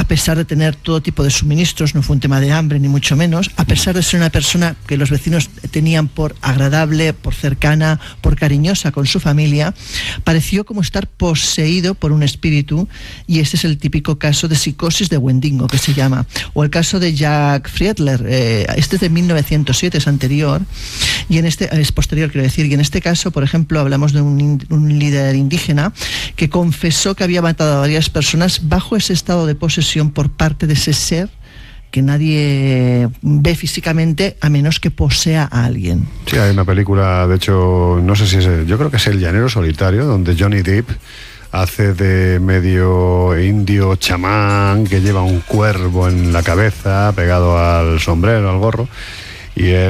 pesar de tener todo tipo de suministros, no fue un tema de hambre ni mucho menos, a pesar de ser una persona que los vecinos tenían por agradable, por cercana, por cariñosa con su familia, pareció como estar poseído por un espíritu, y este es el típico caso de psicosis de Wendigo, que se llama, o el caso de Jack Friedler, este es de 1907, es anterior, y es posterior, quiero decir, y en este caso, por ejemplo, hablamos de un líder indígena que confesó que había matado a varias personas bajo ese estado de posesión por parte de ese ser que nadie ve físicamente a menos que posea a alguien. Sí, hay una película, de hecho, no sé si es, yo creo que es El Llanero Solitario, donde Johnny Depp hace de medio indio chamán que lleva un cuervo en la cabeza, pegado al sombrero, al gorro, y él